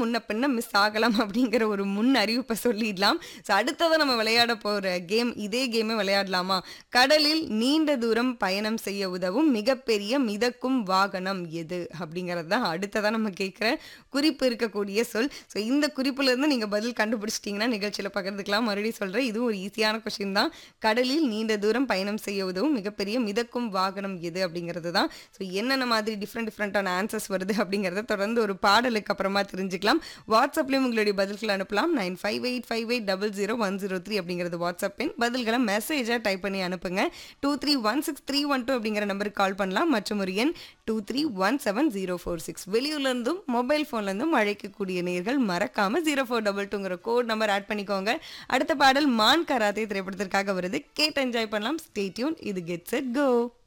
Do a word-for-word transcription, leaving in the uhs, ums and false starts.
முன்ன பின்ன மிஸ் ஆகலாம் அப்படிங்கிற ஒரு முன் அறிவிப்பை சொல்லிடலாம். ஸோ அடுத்ததா நம்ம விளையாட போற கேம் இதே கேமே விளையாடலாமா? கடலில் நீண்ட தூரம் பயணம் செய்ய உதவும் மிகப்பெரிய மிதக்கும் வாகனம் எது? அப்படிங்கிறது தான் அடுத்ததா நம்ம கேட்கிற குறிப்பு இருக்கக்கூடிய சொல். ஸோ இந்த குறிப்புலேருந்து நீங்க பதில் கண்டுபிடிச்சிட்டீங்கன்னா நிகழ்ச்சியில பகிர்ந்துக்கலாம். மறுபடியும் சொல்றேன். இதுவும் ஒரு ஈஸியான கொஸ்டின் தான். கடலில் நீண்ட தூரம் பயணம் செய்ய உதவும் மிகப்பெரிய மிதக்கும் வாகனம் எது? அப்படிங்கிறது தான். ஸோ என்னென்ன மாதிரி டிஃப்ரெண்ட் டிஃப்ரெண்ட்டான ஆன்சர்ஸ் வருது அப்படிங்கிறத தொடர்ந்து ஒரு பாடலுக்கு அப்புறமா தெரிஞ்சுக்கலாம். வாட்ஸ்அப்லயும் உங்களுடைய பதில்கள் அனுப்பலாம். Nine five eight five eight double zero one zero three அப்படிங்கிறது வாட்ஸ்அப் எண். பதில்களை மெசேஜாக டைப் பண்ணி அனுப்புங்க. Two three one six three one two அப்படிங்கிற நம்பருக்கு கால் பண்ணலாம். மற்றும் ஒரு எண் two three one seven zero four six. வெளியூர்லேருந்தும் mobile ஃபோன்லேருந்தும் அழைக்கக்கூடிய நேர்கள் மறக்காம zero four double டூங்கிற code number add பண்ணிக்கோங்க. அடுத்த பாடல் மான் கராத்தே திரைப்படத்திற்காக வருது. கேட்டு என்ஜாய் பண்ணலாம். Stay tune. இது கெட் செட் கோ.